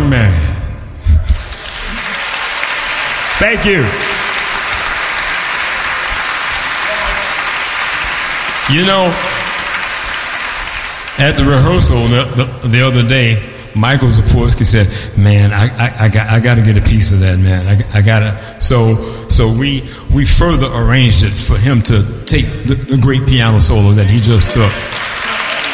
young man. Thank you. You know, at the rehearsal the other day, Michael Zaporski said, "Man, I got to get a piece of that, man. I gotta." So we further arranged it for him to take the great piano solo that he just took.